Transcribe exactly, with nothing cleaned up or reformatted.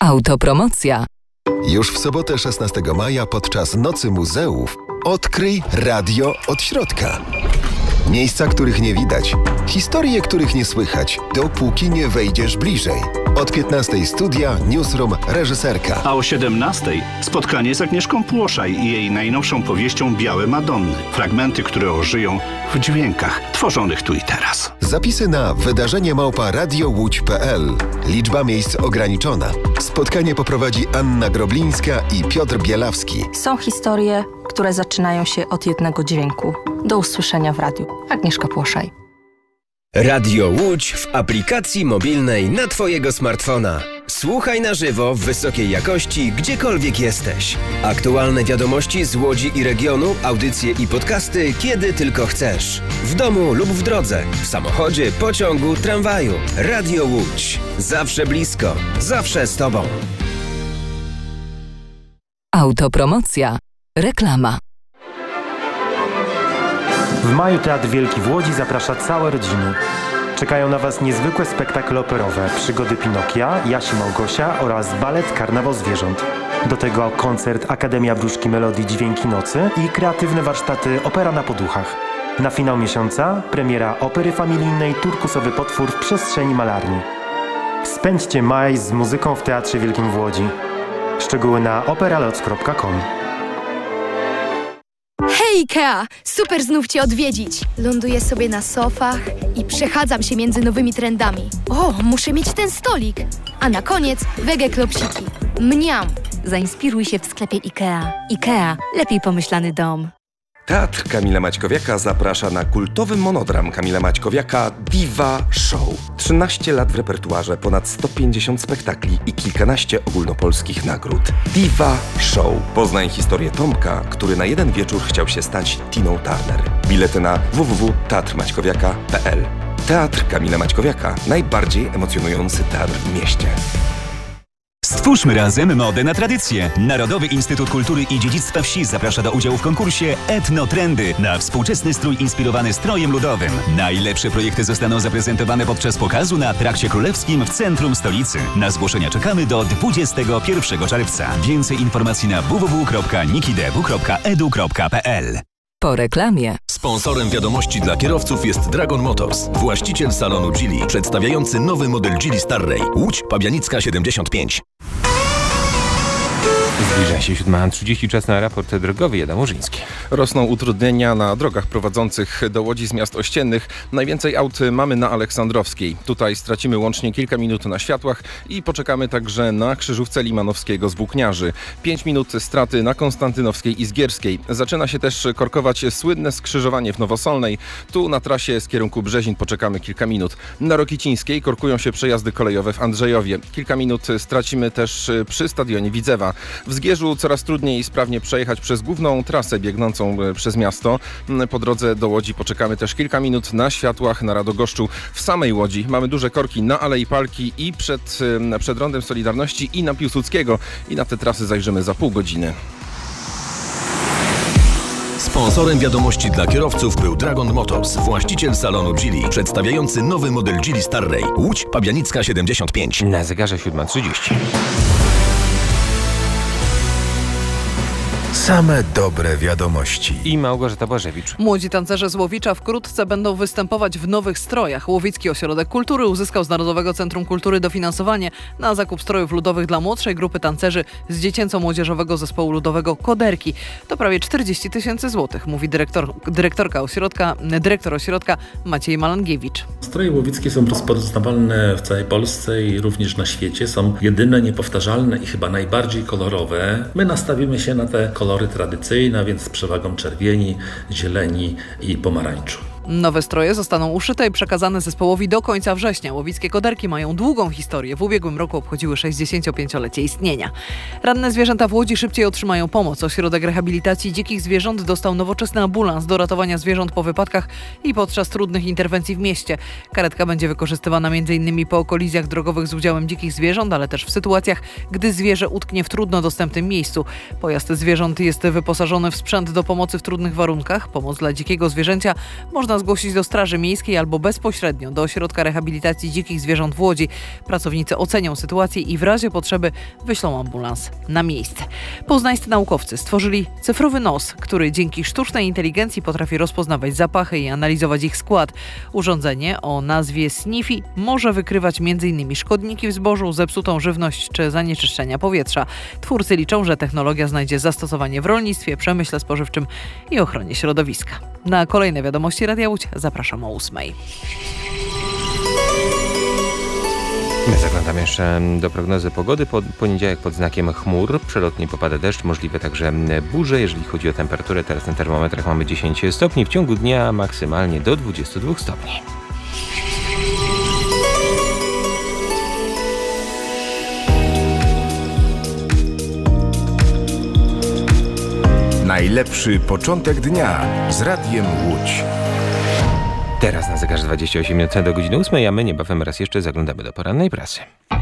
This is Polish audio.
Autopromocja. Już w sobotę szesnastego maja podczas Nocy Muzeów odkryj radio od środka. Miejsca, których nie widać, historie, których nie słychać, dopóki nie wejdziesz bliżej. Od piętnastej studia, newsroom, reżyserka. A o siedemnastej spotkanie z Agnieszką Płoszaj i jej najnowszą powieścią Białe Madonny. Fragmenty, które ożyją w dźwiękach tworzonych tu i teraz. Zapisy na wydarzenie małpa radio łódź kropka p l. Liczba miejsc ograniczona. Spotkanie poprowadzi Anna Groblińska i Piotr Bielawski. Są historie, które zaczynają się od jednego dźwięku. Do usłyszenia w radiu. Agnieszka Płoszaj. Radio Łódź w aplikacji mobilnej na Twojego smartfona. Słuchaj na żywo w wysokiej jakości, gdziekolwiek jesteś. Aktualne wiadomości z Łodzi i regionu, audycje i podcasty, kiedy tylko chcesz. W domu lub w drodze, w samochodzie, pociągu, tramwaju. Radio Łódź. Zawsze blisko, zawsze z Tobą. Autopromocja. Reklama. W maju Teatr Wielki w Łodzi zaprasza całe rodziny. Czekają na Was niezwykłe spektakle operowe, przygody Pinokia, Jasi Małgosia oraz balet Karnawał Zwierząt. Do tego koncert Akademia Wróżki Melodii Dźwięki Nocy i kreatywne warsztaty Opera na Poduchach. Na finał miesiąca premiera opery familijnej Turkusowy potwór w przestrzeni malarni. Spędźcie maj z muzyką w Teatrze Wielkim w Łodzi. Szczegóły na operaloc kropka com. Hej Ikea! Super znów Cię odwiedzić! Ląduję sobie na sofach i przechadzam się między nowymi trendami. O, muszę mieć ten stolik! A na koniec wege klopsiki. Mniam! Zainspiruj się w sklepie Ikea. Ikea. Lepiej pomyślany dom. Teatr Kamila Maćkowiaka zaprasza na kultowy monodram Kamila Maćkowiaka Diva Show. trzynaście lat w repertuarze, ponad sto pięćdziesiąt spektakli i kilkanaście ogólnopolskich nagród. Diva Show. Poznaj historię Tomka, który na jeden wieczór chciał się stać Tiną Turner. Bilety na w w w kropka teatr maćkowiaka kropka p l. Teatr Kamila Maćkowiaka. Najbardziej emocjonujący teatr w mieście. Stwórzmy razem modę na tradycję. Narodowy Instytut Kultury i Dziedzictwa Wsi zaprasza do udziału w konkursie Etnotrendy na współczesny strój inspirowany strojem ludowym. Najlepsze projekty zostaną zaprezentowane podczas pokazu na Trakcie Królewskim w centrum stolicy. Na zgłoszenia czekamy do dwudziestego pierwszego czerwca. Więcej informacji na w w w kropka nikidebu kropka edu kropka p l. Po reklamie. Sponsorem wiadomości dla kierowców jest Dragon Motors, właściciel salonu Geely, przedstawiający nowy model Geely Starray. Łódź, Pabianicka siedemdziesiąt pięć. Zbliża się siódma trzydzieści, czas na raport drogowy. Adam Murzyński. Rosną utrudnienia na drogach prowadzących do Łodzi z miast ościennych. Najwięcej aut mamy na Aleksandrowskiej. Tutaj stracimy łącznie kilka minut na światłach i poczekamy także na krzyżówce Limanowskiego z Włókniarzy. Pięć minut straty na Konstantynowskiej i Zgierskiej. Zaczyna się też korkować słynne skrzyżowanie w Nowosolnej. Tu na trasie z kierunku Brzezin poczekamy kilka minut. Na Rokicińskiej korkują się przejazdy kolejowe w Andrzejowie. Kilka minut stracimy też przy stadionie Widzewa. W Zgierzu coraz trudniej sprawnie przejechać przez główną trasę biegnącą przez miasto. Po drodze do Łodzi poczekamy też kilka minut na światłach na Radogoszczu. W samej Łodzi mamy duże korki na Alei Palki i przed, przed Rondem Solidarności i na Piłsudskiego. I na te trasy zajrzymy za pół godziny. Sponsorem wiadomości dla kierowców był Dragon Motors, właściciel salonu Geely, przedstawiający nowy model Geely Starray. Łódź, Pabianicka siedemdziesiąt pięć. Na zegarze siódma trzydzieści. Same dobre wiadomości. I Małgorzata Błażewicz. Młodzi tancerze z Łowicza wkrótce będą występować w nowych strojach. Łowicki Ośrodek Kultury uzyskał z Narodowego Centrum Kultury dofinansowanie na zakup strojów ludowych dla młodszej grupy tancerzy z dziecięco-młodzieżowego zespołu ludowego Koderki. To prawie czterdzieści tysięcy złotych, mówi dyrektor, dyrektorka ośrodka, dyrektor ośrodka Maciej Malangiewicz. Stroje łowickie są rozpoznawalne w całej Polsce i również na świecie. Są jedyne, niepowtarzalne i chyba najbardziej kolorowe. My nastawimy się na te kolory tradycyjne, więc z przewagą czerwieni, zieleni i pomarańczu. Nowe stroje zostaną uszyte i przekazane zespołowi do końca września. Łowickie Koderki mają długą historię. W ubiegłym roku obchodziły sześćdziesięciopięciolecie istnienia. Ranne zwierzęta w Łodzi szybciej otrzymają pomoc. Ośrodek Rehabilitacji Dzikich Zwierząt dostał nowoczesny ambulans do ratowania zwierząt po wypadkach i podczas trudnych interwencji w mieście. Karetka będzie wykorzystywana m.in. po kolizjach drogowych z udziałem dzikich zwierząt, ale też w sytuacjach, gdy zwierzę utknie w trudno dostępnym miejscu. Pojazd zwierząt jest wyposażony w sprzęt do pomocy w trudnych warunkach. Pomoc dla dzikiego zwierzęcia można można zgłosić do Straży Miejskiej albo bezpośrednio do Ośrodka Rehabilitacji Dzikich Zwierząt w Łodzi. Pracownicy ocenią sytuację i w razie potrzeby wyślą ambulans na miejsce. Poznańscy naukowcy stworzyli cyfrowy nos, który dzięki sztucznej inteligencji potrafi rozpoznawać zapachy i analizować ich skład. Urządzenie o nazwie Sniffy może wykrywać m in szkodniki w zbożu, zepsutą żywność czy zanieczyszczenia powietrza. Twórcy liczą, że technologia znajdzie zastosowanie w rolnictwie, przemyśle spożywczym i ochronie środowiska. Na kolejne wiadomości Radia Łódź zapraszam o ósmej. My zaglądamy jeszcze do prognozy pogody. Pod poniedziałek pod znakiem chmur. Przelotnie popada deszcz, możliwe także burze. Jeżeli chodzi o temperaturę, teraz na termometrach mamy dziesięć stopni. W ciągu dnia maksymalnie do dwudziestu dwóch stopni. Najlepszy początek dnia z Radiem Łódź. Teraz na zegarze dwadzieścia osiem minut do godziny ósmej, a my niebawem raz jeszcze zaglądamy do porannej prasy.